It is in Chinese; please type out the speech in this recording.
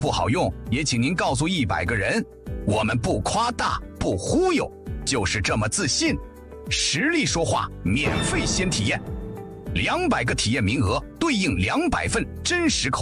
不好用，也请您告诉100个人。我们不夸大，不忽悠，就是这么自信。实力说话，免费先体验，200个体验名额对应200份真实口